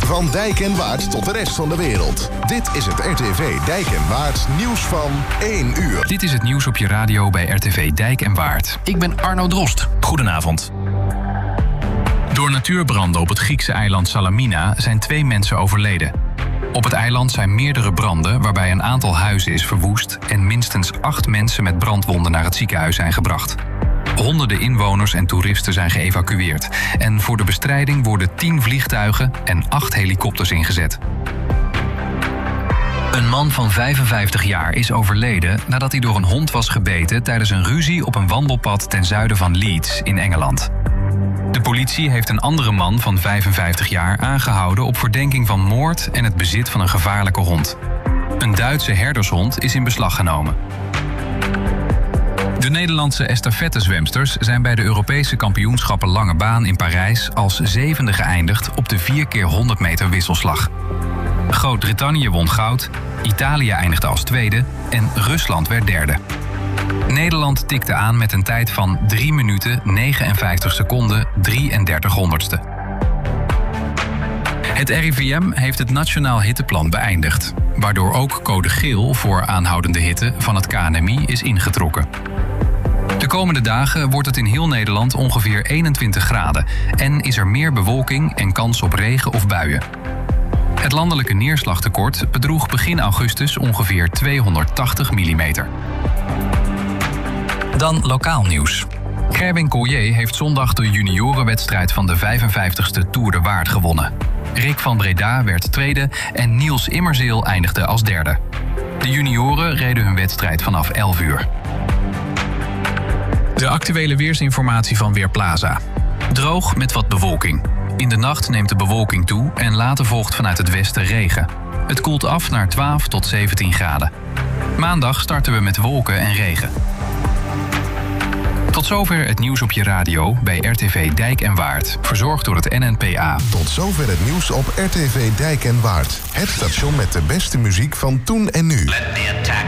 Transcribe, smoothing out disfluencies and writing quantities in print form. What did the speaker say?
Van Dijk en Waard tot de rest van de wereld. Dit is het RTV Dijk en Waard nieuws van 1 uur. Dit is het nieuws op je radio bij RTV Dijk en Waard. Ik ben Arno Drost. Goedenavond. Door natuurbranden op het Griekse eiland Salamina zijn 2 mensen overleden. Op het eiland zijn meerdere branden waarbij een aantal huizen is verwoest en minstens 8 mensen met brandwonden naar het ziekenhuis zijn gebracht. Honderden inwoners en toeristen zijn geëvacueerd. En voor de bestrijding worden 10 vliegtuigen en 8 helikopters ingezet. Een man van 55 jaar is overleden nadat hij door een hond was gebeten tijdens een ruzie op een wandelpad ten zuiden van Leeds in Engeland. De politie heeft een andere man van 55 jaar aangehouden op verdenking van moord en het bezit van een gevaarlijke hond. Een Duitse herdershond is in beslag genomen. De Nederlandse estafettezwemsters zijn bij de Europese kampioenschappen lange baan in Parijs als 7e geëindigd op de 4x100 meter wisselslag. Groot-Brittannië won goud, Italië eindigde als tweede en Rusland werd derde. Nederland tikte aan met een tijd van 3 minuten 59 seconden 33 honderdste. Het RIVM heeft het Nationaal Hitteplan beëindigd, waardoor ook code geel voor aanhoudende hitte van het KNMI is ingetrokken. De komende dagen wordt het in heel Nederland ongeveer 21 graden en is er meer bewolking en kans op regen of buien. Het landelijke neerslagtekort bedroeg begin augustus ongeveer 280 mm. Dan lokaal nieuws. Gerwin Collier heeft zondag de juniorenwedstrijd van de 55ste Tour de Waard gewonnen. Rick van Breda werd tweede en Niels Immerzeel eindigde als derde. De junioren reden hun wedstrijd vanaf 11 uur. De actuele weersinformatie van Weerplaza. Droog met wat bewolking. In de nacht neemt de bewolking toe en later volgt vanuit het westen regen. Het koelt af naar 12 tot 17 graden. Maandag starten we met wolken en regen. Tot zover het nieuws op je radio bij RTV Dijk en Waard. Verzorgd door het NNPA. Tot zover het nieuws op RTV Dijk en Waard. Het station met de beste muziek van toen en nu. Let the attack